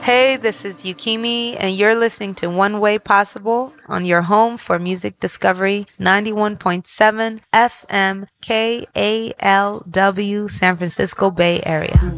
Hey, this is Yukimi, and you're listening to One Way Possible on your home for music discovery, 91.7 FM KALW, San Francisco Bay Area.